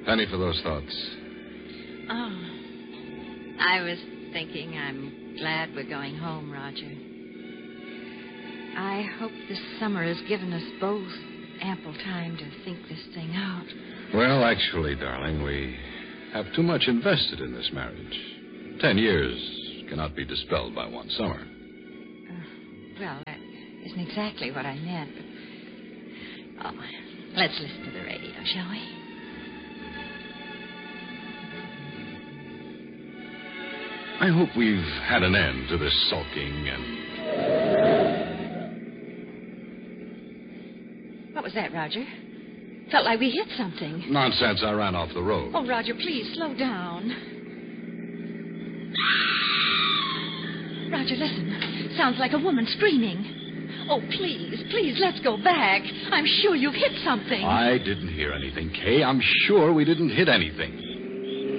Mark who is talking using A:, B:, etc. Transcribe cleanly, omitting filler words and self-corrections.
A: Penny for those thoughts.
B: Oh. I was thinking I'm glad we're going home, Roger. I hope this summer has given us both ample time to think this thing out.
A: Well, actually, darling, we have too much invested in this marriage. 10 years cannot be dispelled by one summer.
B: Well, that isn't exactly what I meant, but... Oh, let's listen to the radio, shall we?
A: I hope we've had an end to this sulking and...
B: What was that, Roger? Felt like we hit something.
A: Nonsense, I ran off the road.
B: Oh, Roger, please, slow down. Roger, listen. Sounds like a woman screaming. Oh, please, let's go back. I'm sure you've hit something.
A: I didn't hear anything, Kay. I'm sure we didn't hit anything.